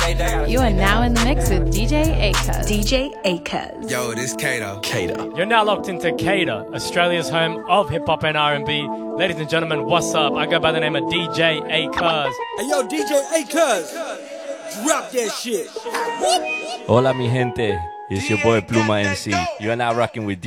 You are now in the mix with DJ Akuz. DJ Akuz. Yo, this Kato. You're now locked into Kato, Australia's home of hip-hop and R&B. Ladies and gentlemen, what's up? I go by the name of DJ Akuz. Hey, yo, DJ Akuz, drop that shit. Hola, mi gente. It's your boy Pluma MC. You are now rocking with